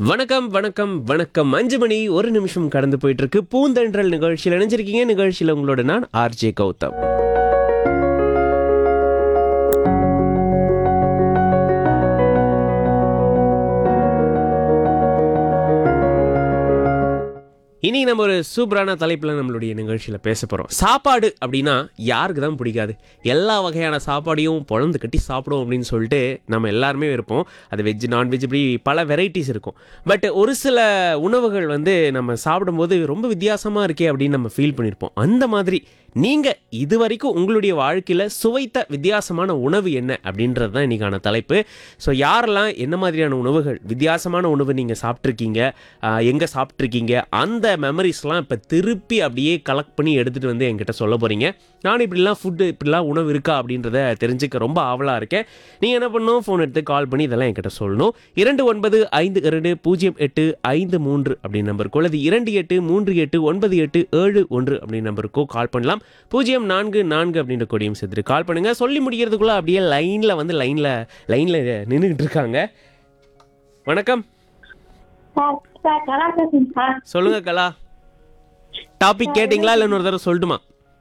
வணக்கம் வணக்கம் வணக்கம் 5 மணி 1 நிமிஷம் கடந்து போயிட்டு இருக்கு. பூந்தென்றல் நிகழ்ச்சியில் இணைஞ்சிருக்கீங்க. நிகழ்ச்சியில் உங்களோட நான் ஆர்ஜே கௌதம். இனி நம்ம ஒரு சூப்பரான தலைப்பில் நம்மளுடைய நிகழ்ச்சியில் பேச போகிறோம். சாப்பாடு அப்படின்னா யாருக்கு தான் பிடிக்காது? எல்லா வகையான சாப்பாடையும் பொழந்து கட்டி சாப்பிடும் அப்படின்னு சொல்லிட்டு நம்ம எல்லாருமே இருப்போம். அது வெஜ் நான்வெஜ் இப்படி பல வெரைட்டிஸ் இருக்கும். பட் ஒரு சில உணவுகள் நம்ம சாப்பிடும்போது ரொம்ப வித்தியாசமாக இருக்கே அப்படின்னு நம்ம ஃபீல் பண்ணியிருப்போம். அந்த மாதிரி நீங்கள் இது வரைக்கும் உங்களுடைய வாழ்க்கையில் சுவைத்த வித்தியாசமான உணவு என்ன அப்படின்றது தான் இன்றைக்கான தலைப்பு. ஸோ யாரெல்லாம் என்ன மாதிரியான உணவுகள், வித்தியாசமான உணவு நீங்கள் சாப்பிட்ருக்கீங்க, எங்கே சாப்பிட்ருக்கீங்க, அந்த மெமரிஸ்லாம் இப்போ திருப்பி அப்படியே கலெக்ட் பண்ணி எடுத்துகிட்டு வந்து என்கிட்ட சொல்ல போகிறீங்க. நான் இப்படிலாம் உணவு இருக்கா அப்படின்றத தெரிஞ்சுக்க ரொம்ப ஆவலாக இருக்கேன். நீங்கள் என்ன பண்ணணும், ஃபோன் எடுத்து கால் பண்ணி இதெல்லாம் என்கிட்ட சொல்லணும். 29520853 அப்படின்னு நம்பருக்கோ அல்லது 28389871 அப்படின்னு நம்பருக்கோ கால் பண்ணலாம். 044 அப்படின்ற கொடியும் சேர்த்துட்டு கால் பண்ணுங்க. சொல்லி முடிக்கிறதுக்குள்ள அப்படியே லைன்ல நின்றுகிட்டு இருக்காங்க. வணக்கம், சொல்லுங்க கலா. டாபிக் கேட்டிங்களா இல்லை இன்னொரு தடவை சொல்லட்டுமா?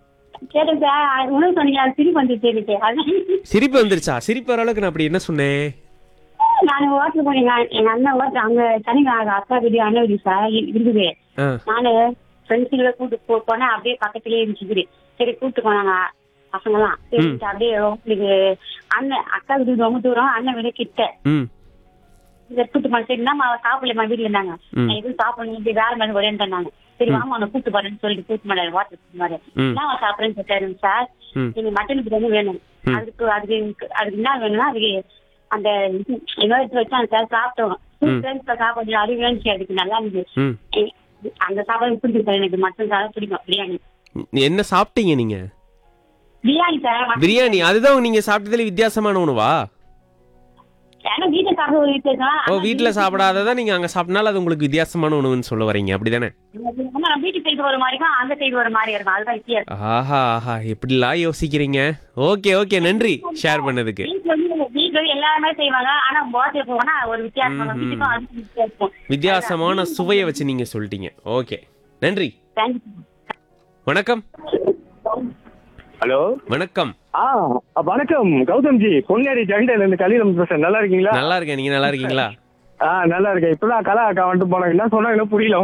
சிரிப்பு வந்துருச்சா? சிரிப்பு வர அளவுக்கு நான் அப்படி என்ன சொன்னேன்? நான் ஹோட்டல் போனேங்க. எங்க அண்ணன் ஹோட்டல் அங்க தனிங்க அக்கா வீடு அண்ணன் வீடு சார் இருக்குது. நானு ஃப்ரெண்ட்ஸுங்களை கூட்டு போனேன். அப்படியே பக்கத்துலயே இருந்துச்சு. சரி கூட்டு போனாங்க பசங்க எல்லாம். சரி அப்படியே உங்களுக்கு அண்ணன் அக்கா வீடு ரொம்ப தூரம், அண்ணன் வீடு கிட்ட. கூட்டு போன சரி நம்ம சாப்பிடல வீட்டுல இருந்தாங்க. எதுவும் சாப்பிடணும் வேற மாதிரி வரேன்ட்டாங்க. சரி வாமா அவனை கூட்டு போறேன்னு சொல்லிட்டு கூட்டு போனாரு. ஹோட்டல் கூட்டு என்ன அவன் சாப்பிடறேன்னு சொல்லிட்டாரு. சார் நீங்க மட்டன் பிரியாணி வேணும், அதுக்கு என்ன வேணும்னா அதுக்கு அந்த எடுத்து வச்சு அந்த சார் சாப்பிட்டோம். சாப்பாடு அது வேணுச்சு, அதுக்கு நல்லா இருந்துச்சு. அந்த சாப்பாடு பிடிக்கும் சார், எனக்கு மட்டன் சாதம் பிடிக்கும். பிரியாணி என்ன சாப்பிட்டீங்க நீங்க? பிரியாணி சார். பிரியாணி அதுதான் நீங்க சாப்பிட்டதுல வித்தியாசமான உணவா? ஏன்னா வீட்டுல சாப்பிட ஒரு வித்தியாசம். ஓ, வீட்டுல சாப்பிடாததான் நீங்க அங்க சாப்பிட்டனால அது உங்களுக்கு வித்தியாசமான உணவுன்னு சொல்ல வரீங்க, அப்படிதானே? வீட்டு சைடு ஒரு மாதிரி இருக்கும், அந்த சைடு ஒரு மாதிரி இருக்கும். அதுதான் வித்தியாசம். ஆஹா ஆஹா, எப்படிலாம் யோசிக்கிறீங்க. ஓகே, நன்றி ஷேர் பண்ணதுக்கு. வீட்டுல எல்லாருமே செய்வாங்க, ஆனா போட்டே போனா ஒரு வித்தியாசம். வீட்டுக்கும் அதுக்கும் வித்தியாசம். வித்தியாசமான சுவையை வச்சு நீங்க சொல்லிட்டீங்க. ஓகே, நன்றி. வணக்கம். ஹலோ, வணக்கம். வணக்கம் கௌதம்ஜி. பொன்னேரி ஜெகண்டையில இருந்து கலிலம் பேசுறேன். நல்லா இருக்கீங்களா? நல்லா இருக்கேன், நீங்க நல்லா இருக்கீங்களா? நல்லா இருக்கேன். இப்பதான் கலா அக்கா வந்துட்டு போனாங்க. என்ன சொன்னாங்க புரியல.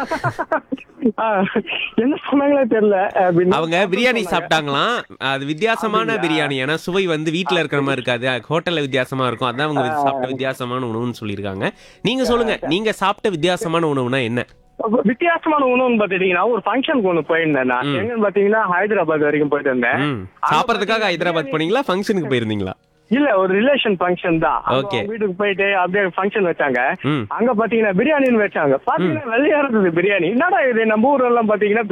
என்ன சொன்னாங்களே தெரியல. அவங்க பிரியாணி சாப்பிட்டாங்களாம். அது வித்தியாசமான பிரியாணி, ஏன்னா சுவை வீட்டுல இருக்கிற மாதிரி இருக்காது, ஹோட்டல்ல வித்தியாசமா இருக்கும். அதான் அவங்க சாப்பிட்ட வித்தியாசமான உணவுன்னு சொல்லியிருக்காங்க. நீங்க சொல்லுங்க, நீங்க சாப்பிட்ட வித்தியாசமான உணவுனா என்ன? வித்தியாசமான உணவுன்னு பாத்தீங்கன்னா ஒரு ஃபங்க்ஷனுக்கு ஒண்ணு போயிருந்தேன். நான் எங்கன்னு பாத்தீங்கன்னா ஹைதராபாத் வரைக்கும் போயிட்டு இருந்தேன். சாப்பிடறதுக்காக ஹைதராபாத் போனீங்களா, ஃபங்க்ஷனுக்கு போயிருந்தீங்களா? இல்ல, ஒரு ரிலேஷன் ஃபங்க்ஷன் தான். வீட்டுக்கு போயிட்டு அப்படியே ஃபங்க்ஷன் வச்சாங்க. அங்க பாத்தீங்கன்னா பிரியாணின்னு வச்சாங்க. பாத்தீங்கன்னா வெள்ளையா இருந்தது பிரியாணி. என்னடா இது, நம்ம ஊர்ல எல்லாம் பாத்தீங்கன்னா